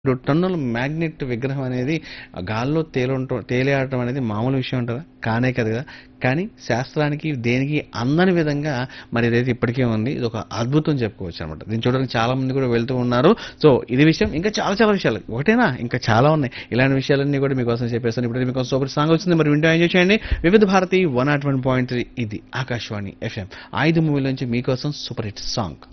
టన్నుల మ్యాగ్నెట్ విగ్రహం అనేది గాల్లో తేలియాడటం అనేది మామూలు విషయం అంటారా? కానే కాదు కదా! కానీ శాస్త్రానికి దేనికి అందని విధంగా మరి ఇదైతే ఇప్పటికే ఉంది. ఇదొక అద్భుతం చెప్పుకోవచ్చనమాట. దీన్ని చూడడానికి చాలా మంది కూడా వెళ్తూ ఉన్నారు. సో, ఇది విషయం. ఇంకా చాలా చాలా విషయాలు. ఒకటేనా? ఇంకా చాలా ఉన్నాయి. ఇలాంటి విషయాలన్నీ కూడా మీకోసం చెప్పేస్తాను. ఇప్పుడైతే మీకోసం సూపర్ సాంగ్ వచ్చింది. మరి వింటూ ఎంజాయ్ చేయండి. వివిధ భారతి 101.3 ఇది ఆకాశవాణి ఎఫ్ఎం. 5 మూవీల నుంచి మీకోసం సూపర్ హిట్ సాంగ్.